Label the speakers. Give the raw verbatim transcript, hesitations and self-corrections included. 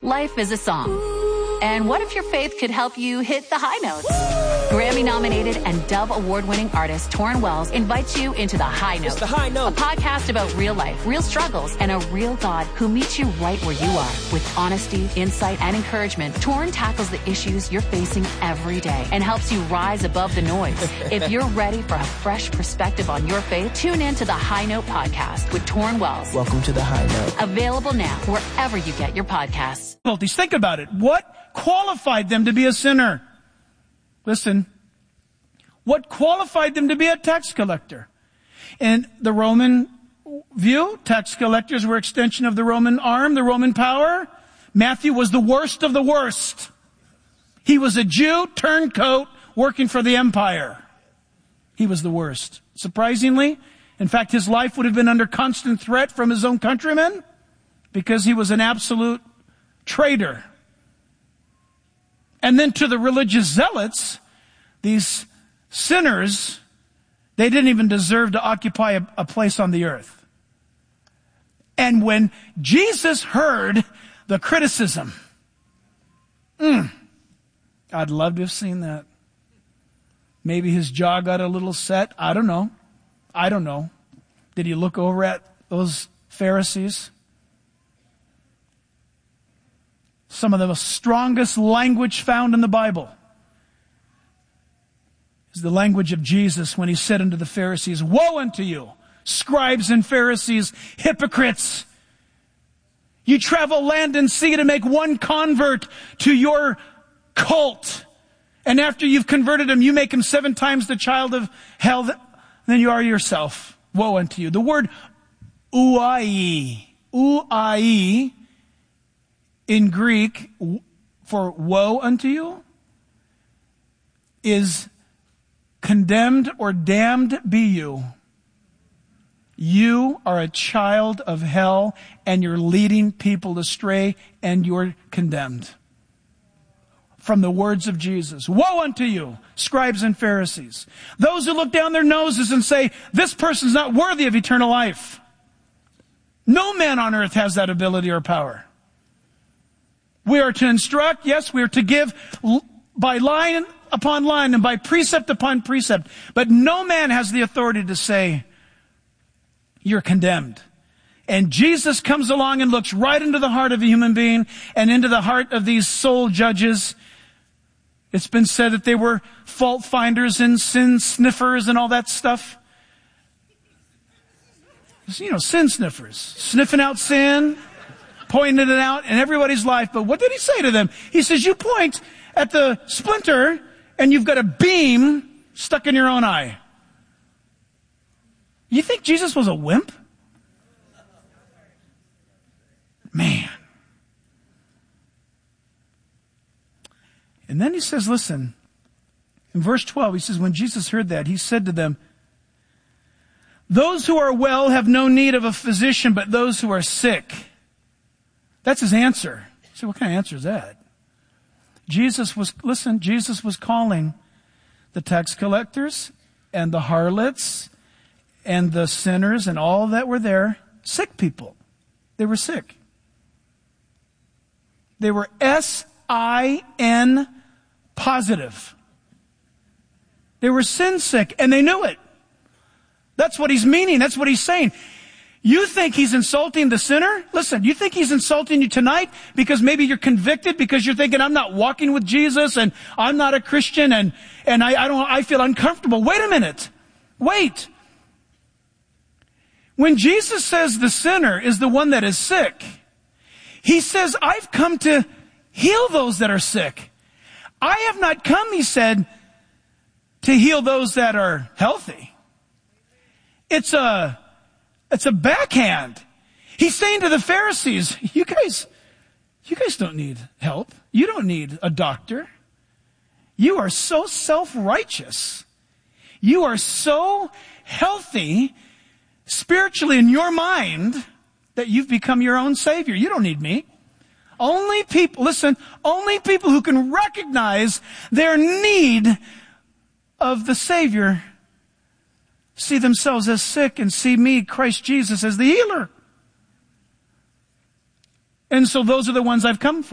Speaker 1: Life is a song. And what if your faith could help you hit the high notes? Grammy-nominated and Dove Award-winning artist Torrin Wells invites you into The High Note.
Speaker 2: It's The High Note.
Speaker 1: A podcast about real life, real struggles, and a real God who meets you right where you are. With honesty, insight, and encouragement, Torrin tackles the issues you're facing every day and helps you rise above the noise. If you're ready for a fresh perspective on your faith, tune in to The High Note podcast with Torrin Wells.
Speaker 2: Welcome to The High Note.
Speaker 1: Available now wherever you get your podcasts.
Speaker 3: Think about it. What qualified them to be a sinner? Listen. What qualified them to be a tax collector? In the Roman view, tax collectors were extension of the Roman arm, the Roman power. Matthew was the worst of the worst. He was a Jew, turncoat, working for the empire. He was the worst. Surprisingly, in fact, his life would have been under constant threat from his own countrymen because he was an absolute traitor. And then to the religious zealots, these sinners, they didn't even deserve to occupy a, a place on the earth. And when Jesus heard the criticism, mm, I'd love to have seen that. Maybe his jaw got a little set. I don't know. I don't know. Did he look over at those Pharisees? Some of the strongest language found in the Bible is the language of Jesus when he said unto the Pharisees, "Woe unto you, scribes and Pharisees, hypocrites! You travel land and sea to make one convert to your cult. And after you've converted him, you make him seven times the child of hell than you are yourself. Woe unto you." The word ouai, ouai, in Greek, for woe unto you, is condemned or damned be you. You are a child of hell and you're leading people astray and you're condemned. From the words of Jesus. Woe unto you, scribes and Pharisees. Those who look down their noses and say, this person's not worthy of eternal life. No man on earth has that ability or power. We are to instruct, yes, we are to give by line upon line and by precept upon precept. But no man has the authority to say, you're condemned. And Jesus comes along and looks right into the heart of a human being and into the heart of these soul judges. It's been said that they were fault finders and sin sniffers and all that stuff. You know, sin sniffers. Sniffing out sin, pointing it out in everybody's life. But what did he say to them? He says, you point at the splinter and you've got a beam stuck in your own eye. You think Jesus was a wimp? Man. And then he says, listen, in verse twelve, he says, when Jesus heard that, he said to them, those who are well have no need of a physician, but those who are sick. That's his answer. So what kind of answer is that? Jesus was, listen, Jesus was calling the tax collectors and the harlots and the sinners and all that were there sick people. They were sick. They were S I N positive. They were sin sick and they knew it. That's what he's meaning. That's what he's saying. You think he's insulting the sinner? Listen, you think he's insulting you tonight because maybe you're convicted because you're thinking, I'm not walking with Jesus and I'm not a Christian and, and I, I don't, I feel uncomfortable. Wait a minute. Wait. When Jesus says the sinner is the one that is sick, he says, I've come to heal those that are sick. I have not come, he said, to heal those that are healthy. It's a, it's a backhand. He's saying to the Pharisees, you guys, you guys don't need help. You don't need a doctor. You are so self-righteous. You are so healthy spiritually in your mind that you've become your own savior. You don't need me. Only people, listen, only people who can recognize their need of the Savior see themselves as sick and see me, Christ Jesus, as the healer. And so those are the ones I've come for.